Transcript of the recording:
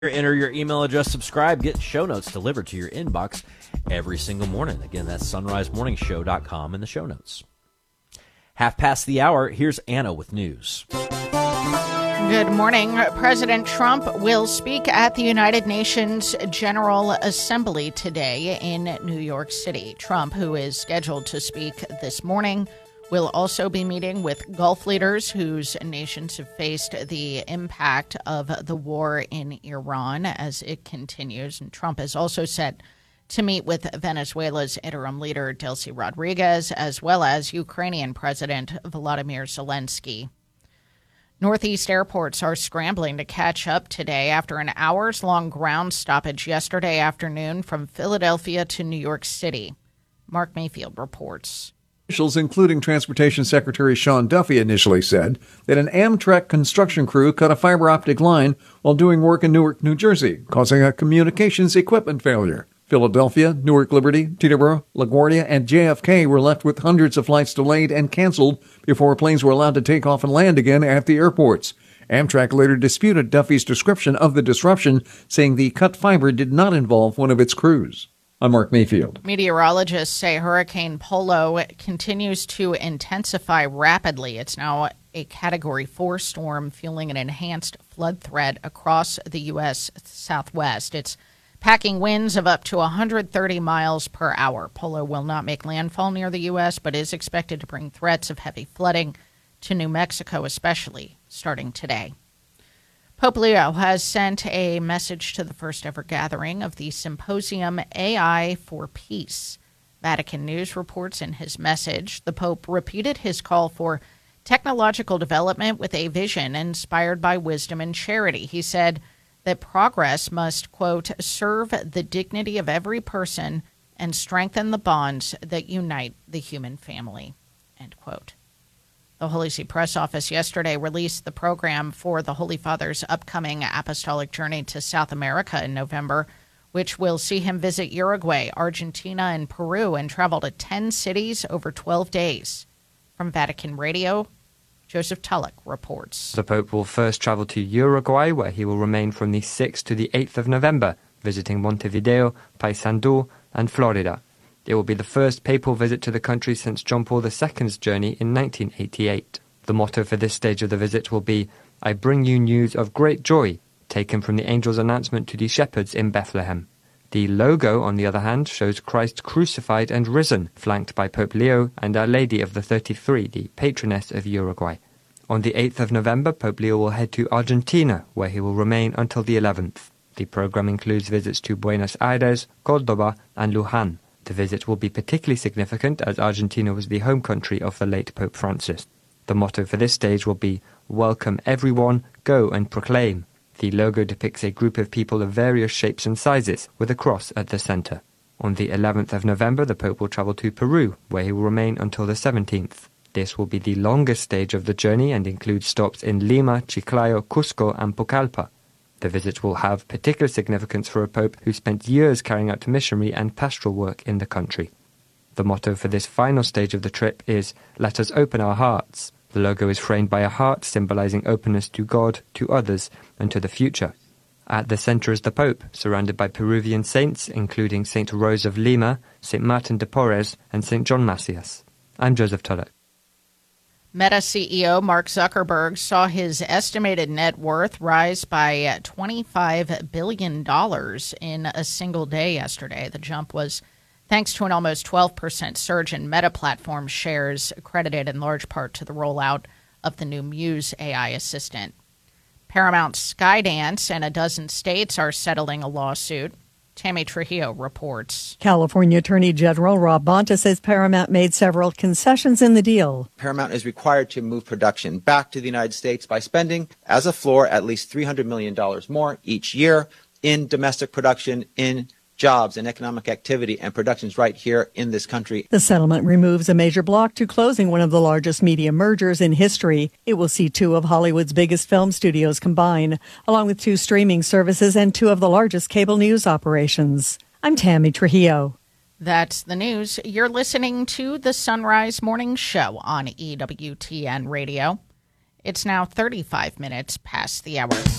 Enter your email address, subscribe, get show notes delivered to your inbox every single morning. Again, that's sunrisemorningshow.com in the show notes. 5:30, here's Anna with news. Good morning. President Trump will speak at the United Nations General Assembly today in New York City. Trump, who is scheduled to speak this morning, will also be meeting with Gulf leaders whose nations have faced the impact of the war in Iran as it continues. And Trump is also set to meet with Venezuela's interim leader, Delcy Rodriguez, as well as Ukrainian President Volodymyr Zelensky. Northeast airports are scrambling to catch up today after an hours-long ground stoppage yesterday afternoon from Philadelphia to New York City. Mark Mayfield reports. Officials, including Transportation Secretary Sean Duffy, initially said that an Amtrak construction crew cut a fiber optic line while doing work in Newark, New Jersey, causing a communications equipment failure. Philadelphia, Newark Liberty, Teterboro, LaGuardia, and JFK were left with hundreds of flights delayed and canceled before planes were allowed to take off and land again at the airports. Amtrak later disputed Duffy's description of the disruption, saying the cut fiber did not involve one of its crews. I'm Mark Mayfield. Meteorologists say Hurricane Polo continues to intensify rapidly. It's now a Category 4 storm, fueling an enhanced flood threat across the U.S. Southwest. It's packing winds of up to 130 miles per hour. Polo will not make landfall near the U.S., but is expected to bring threats of heavy flooding to New Mexico, especially starting today. Pope Leo has sent a message to the first-ever gathering of the Symposium AI for Peace. Vatican News reports in his message, the Pope repeated his call for technological development with a vision inspired by wisdom and charity. He said that progress must, quote, serve the dignity of every person and strengthen the bonds that unite the human family, end quote. The Holy See Press Office yesterday released the program for the Holy Father's upcoming apostolic journey to South America in November, which will see him visit Uruguay, Argentina, and Peru and travel to 10 cities over 12 days. From Vatican Radio, Joseph Tulloch reports. The Pope will first travel to Uruguay, where he will remain from the 6th to the 8th of November, visiting Montevideo, Paysandú, and Florida. It will be the first papal visit to the country since John Paul II's journey in 1988. The motto for this stage of the visit will be, I bring you news of great joy, taken from the angel's announcement to the shepherds in Bethlehem. The logo, on the other hand, shows Christ crucified and risen, flanked by Pope Leo and Our Lady of the 33, the patroness of Uruguay. On the 8th of November, Pope Leo will head to Argentina, where he will remain until the 11th. The program includes visits to Buenos Aires, Córdoba, and Luján. The visit will be particularly significant as Argentina was the home country of the late Pope Francis. The motto for this stage will be, Welcome everyone, go and proclaim. The logo depicts a group of people of various shapes and sizes, with a cross at the centre. On the 11th of November, the Pope will travel to Peru, where he will remain until the 17th. This will be the longest stage of the journey and includes stops in Lima, Chiclayo, Cusco, and Pucallpa. The visit will have particular significance for a pope who spent years carrying out missionary and pastoral work in the country. The motto for this final stage of the trip is, Let us open our hearts. The logo is framed by a heart symbolizing openness to God, to others, and to the future. At the center is the Pope, surrounded by Peruvian saints, including St. Rose of Lima, St. Martin de Porres, and St. John Macias. I'm Joseph Tulloch. Meta CEO Mark Zuckerberg saw his estimated net worth rise by $25 billion in a single day yesterday. The jump was thanks to an almost 12% surge in Meta platform shares, credited in large part to the rollout of the new Muse AI assistant. Paramount Skydance and a dozen states are settling a lawsuit. Tammy Trujillo reports. California Attorney General Rob Bonta says Paramount made several concessions in the deal. Paramount is required to move production back to the United States by spending, as a floor, at least $300 million more each year in domestic production, in jobs and economic activity and productions right here in this country. The settlement removes a major block to closing one of the largest media mergers in history. It will see two of Hollywood's biggest film studios combine, along with two streaming services and two of the largest cable news operations. I'm Tammy Trujillo. That's the news. You're listening to the Sunrise Morning Show on EWTN Radio. It's now 35 minutes past the hour.